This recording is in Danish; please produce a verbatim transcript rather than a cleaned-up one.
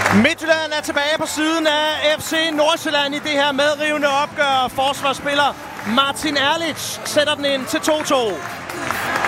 Midtjylland er tilbage på siden af F C Nordsjælland i det her medrivende opgør. Forsvarsspiller Martin Erlich sætter den ind til to to.